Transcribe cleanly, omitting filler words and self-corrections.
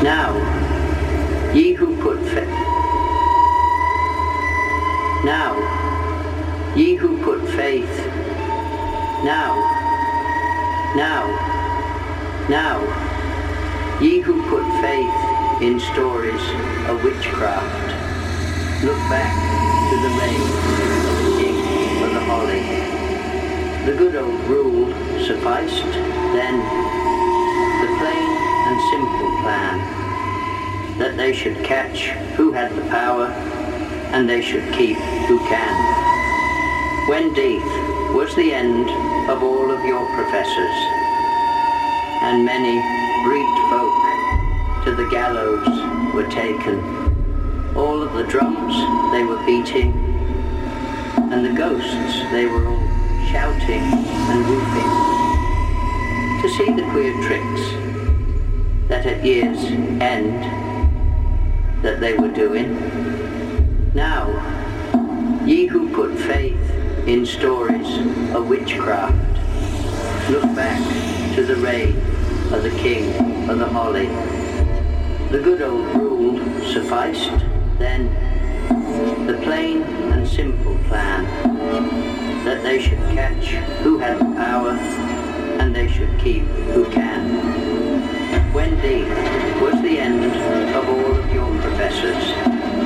Now, ye who put faith, now, ye who put faith in stories of witchcraft, look back to the reign of the king of the holly. The good old rule sufficed then, the plain and simple plan, that they should catch who had the power, and they should keep who can. When death was the end of all of your professors, and many breed folk to the gallows were taken, all of the drums they were beating, and the ghosts they were all shouting and whooping, to see the queer tricks that at year's end that they were doing. Now, ye who put faith in stories of witchcraft, look back to the reign of the king of the holly. The good old rule sufficed then, the plain and simple plan, that they should catch who had the power, and they should keep who